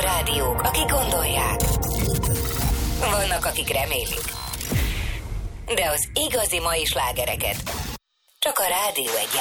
rádiók, akik gondolják. Vannak, akik remélik. De az igazi mai slágereket csak a Rádió 1